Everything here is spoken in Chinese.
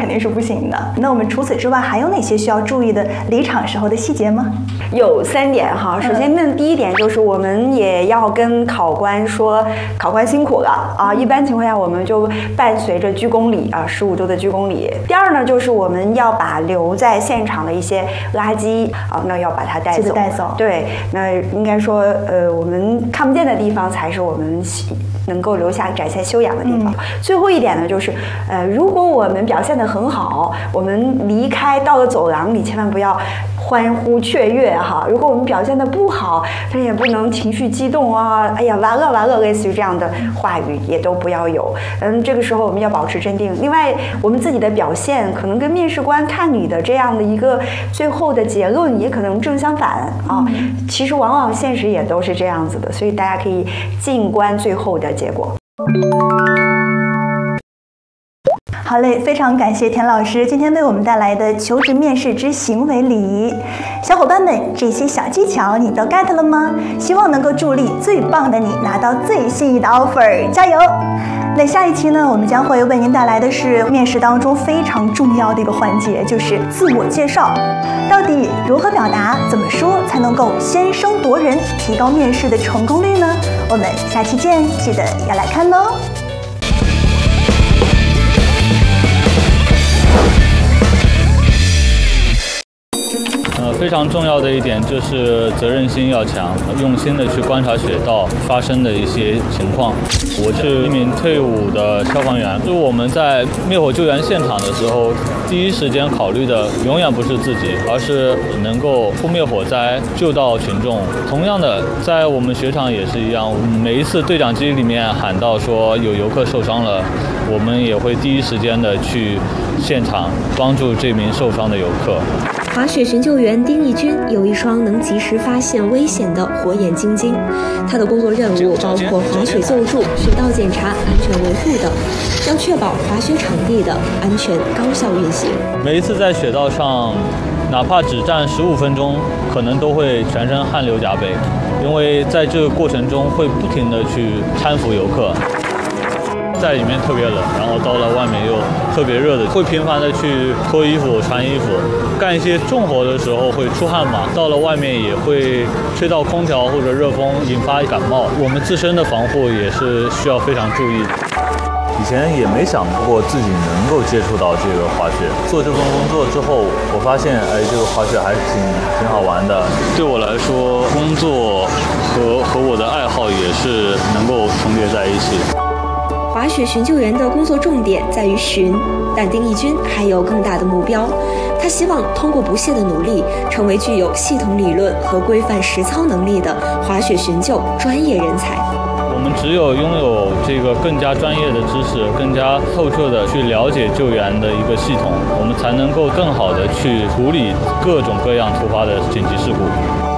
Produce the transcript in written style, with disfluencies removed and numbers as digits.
定是不行的。那我们除此之外还有哪些需要注意的离场时候的细节吗？ 有3点哈。首先，第一点就是我们也要跟考官说，考官辛苦了啊。一般情况下，我们就伴随着鞠躬礼啊，15度的鞠躬礼。第二呢，就是我们要把留在现场的一些垃圾啊，那要把它带走。 记得带走。 对，那应该说，我们看不见的地方才是我们能够留下展现修养的地方。最后一点呢，就是如果我们表现得很好，我们离开到了走廊里，千万不要欢呼雀跃哈。如果我们表现得不好，但也不能情绪激动啊，哎呀完了完了，类似于这样的话语也都不要有。这个时候我们要保持镇定。另外，我们自己的表现可能跟面试官看你的这样的一个最后的结论也可能正相反啊。其实往往现实也都是这样子的，所以大家可以静观最后的结果。 好嘞，非常感谢田老师今天为我们带来的求职面试之行为礼仪。小伙伴们，这些小技巧你都 get 了吗？希望能够助力最棒的你拿到最心仪的 offer， 加油！那下一期呢，我们将会为您带来的是面试当中非常重要的一个环节，就是自我介绍。到底如何表达，怎么说才能够先声夺人，提高面试的成功率呢？我们下期见，记得要来看哦。 非常重要的一点就是责任心要强，用心的去观察雪道发生的一些情况。我是一名退伍的消防员，就是我们在灭火救援现场的时候，第一时间考虑的永远不是自己，而是能够扑灭火灾，救到群众。同样的，在我们雪场也是一样，每一次对讲机里面喊到说有游客受伤了，我们也会第一时间的去现场帮助这名受伤的游客。 滑雪寻救员丁义军有一双能及时发现危险的火眼金睛，他的工作任务包括滑雪救助、雪道检查、安全维护等，要确保滑雪场地的安全高效运行。 每一次在雪道上，哪怕只站15分钟，可能都会全身汗流浃背，因为在这个过程中会不停地去搀扶游客。在里面特别冷，然后到了外面又特别热的，会频繁的去脱衣服、穿衣服，干一些重活的时候会出汗嘛，到了外面也会吹到空调或者热风，引发感冒。我们自身的防护也是需要非常注意的。 以前也没想过自己能够接触到这个滑雪，做这份工作之后，我发现，这个滑雪还是挺好玩的。 对我来说，工作和我的爱好也是能够重叠在一起。 滑雪寻救员的工作重点在于寻，但丁义军还有更大的目标。他希望通过不懈的努力，成为具有系统理论和规范实操能力的滑雪寻救专业人才。 我们只有拥有这个更加专业的知识，更加透彻的去了解救援的一个系统，我们才能够更好的去处理各种各样突发的紧急事故。